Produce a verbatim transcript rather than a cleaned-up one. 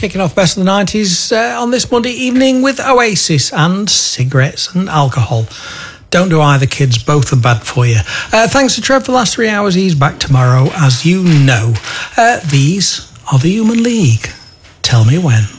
kicking off Best of the nineties uh, on this Monday evening with Oasis and cigarettes and alcohol. Don't do either, kids. Both are bad for you. Uh, thanks to Trev for the last three hours. He's back tomorrow, as you know. Uh, these are the Human League. Tell me when.